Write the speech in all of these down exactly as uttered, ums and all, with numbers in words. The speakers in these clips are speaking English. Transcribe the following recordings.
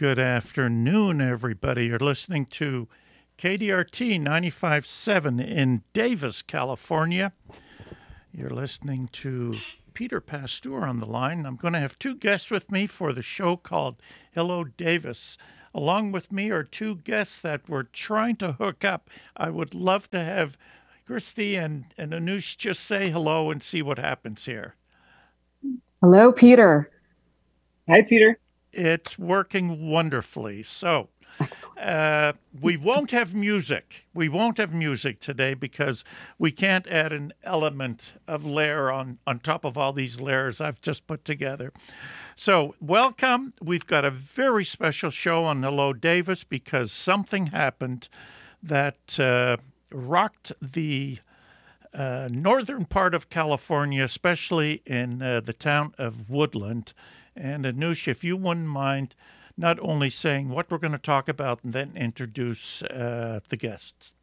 Good afternoon, everybody. You're listening to K D R T ninety-five point seven in Davis, California. You're listening to Peter Pasteur on the line. I'm going to have two guests with me for the show called Hello Davis. Along with me are two guests that we're trying to hook up. I would love to have Christy and, and Anush just say hello and see what happens here. Hello, Peter. Hi, Peter. It's working wonderfully. So uh, we won't have music. We won't have music today because we can't add an element of layer on, on top of all these layers I've just put together. So welcome. We've got a very special show on Hello Davis because something happened that uh, rocked the uh, northern part of California, especially in uh, the town of Woodland. And Anush, if you wouldn't mind not only saying what we're going to talk about and then introduce uh, the guests.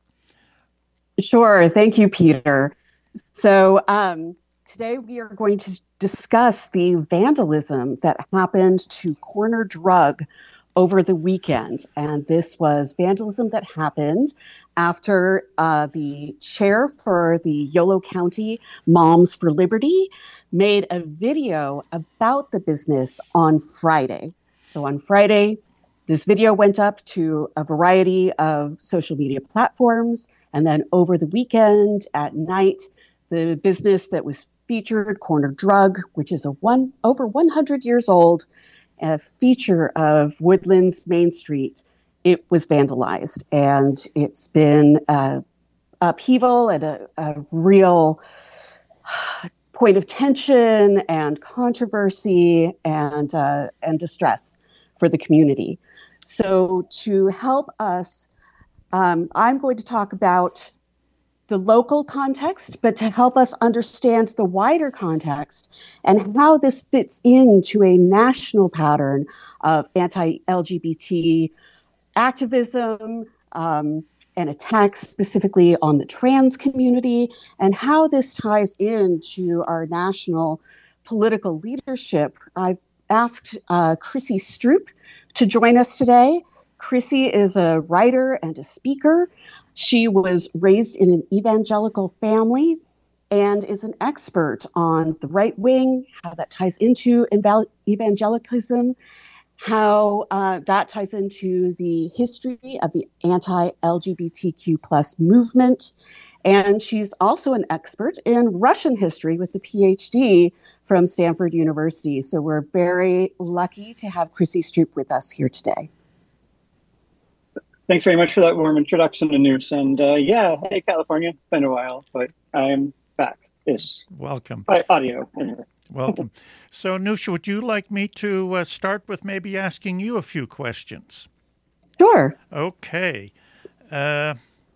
Sure. Thank you, Peter. So um, today we are going to discuss the vandalism that happened to Corner Drug over the weekend. And this was vandalism that happened after uh, the chair for the Yolo County Moms for Liberty made a video about the business on Friday. So on Friday, this video went up to a variety of social media platforms. And then over the weekend at night, the business that was featured, Corner Drug, which is a one over one hundred years old, a feature of Woodlands Main Street, it was vandalized. And it's been uh, upheaval and a, a real point of tension and controversy and uh, and distress for the community. So to help us, um, I'm going to talk about the local context, but to help us understand the wider context and how this fits into a national pattern of anti-L G B T activism, um, and attacks specifically on the trans community, and how this ties into our national political leadership. I've asked uh, Chrissy Stroop to join us today. Chrissy is a writer and a speaker. She was raised in an evangelical family and is an expert on the right wing, how that ties into evangelicalism, how uh, that ties into the history of the anti-L G B T Q plus movement. And she's also an expert in Russian history with a P H D from Stanford University. So we're very lucky to have Chrissy Stroop with us here today. Thanks very much for that warm introduction, Anush. And uh, yeah, hey, California. It's been a while, but I'm back-ish. Welcome. By audio, anyway. Welcome. So, Nusha, would you like me to uh, start with maybe asking you a few questions? Sure. Okay. Uh,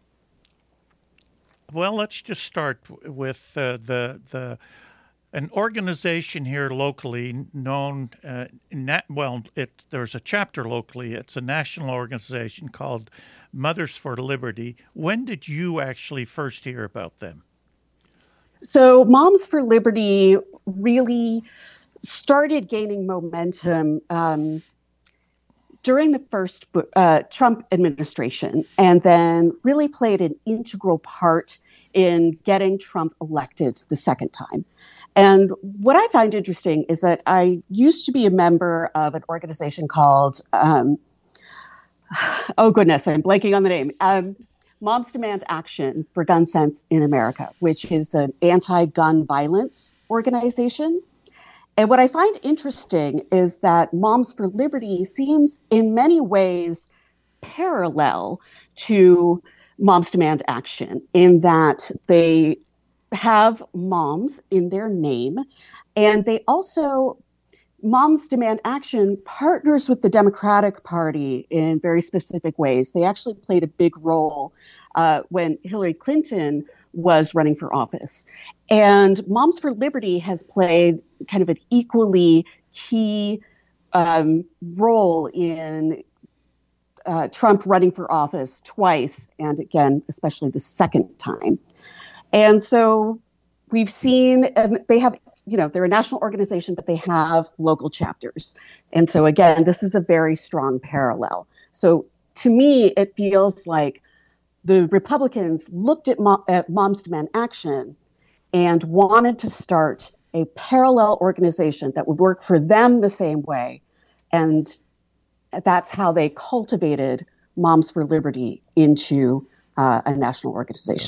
well, let's just start with uh, the the an organization here locally known. Uh, nat- well, it there's a chapter locally. It's a national organization called Mothers for Liberty. When did you actually first hear about them? So Moms for Liberty really started gaining momentum um, during the first uh, Trump administration, and then really played an integral part in getting Trump elected the second time. And what I find interesting is that I used to be a member of an organization called, um, oh goodness, I'm blanking on the name, um, Moms Demand Action for Gun Sense in America, which is an anti-gun violence organization. And what I find interesting is that Moms for Liberty seems in many ways parallel to Moms Demand Action in that they have moms in their name, and they also, Moms Demand Action partners with the Democratic Party in very specific ways. They actually played a big role uh, when Hillary Clinton was running for office. And Moms for Liberty has played kind of an equally key um, role in uh, Trump running for office twice, and again, especially the second time. And so we've seen, and they have you know, they're a national organization, but they have local chapters. And so again, this is a very strong parallel. So to me, it feels like the Republicans looked at, Mo- at Moms Demand Action and wanted to start a parallel organization that would work for them the same way. And that's how they cultivated Moms for Liberty into uh, a national organization.